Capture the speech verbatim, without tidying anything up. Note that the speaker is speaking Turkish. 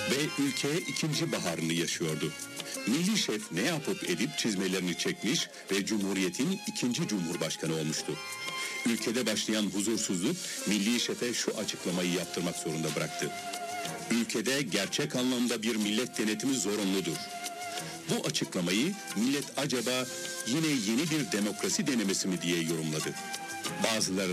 Ve ülkeye ikinci baharını yaşıyordu. Milli şef ne yapıp edip çizmelerini çekmiş ve Cumhuriyet'in ikinci cumhurbaşkanı olmuştu. Ülkede başlayan huzursuzluk milli şefe şu açıklamayı yaptırmak zorunda bıraktı. Ülkede gerçek anlamda bir millet denetimi zorunludur. Bu açıklamayı millet acaba yine yeni bir demokrasi denemesi mi diye yorumladı. Bazıları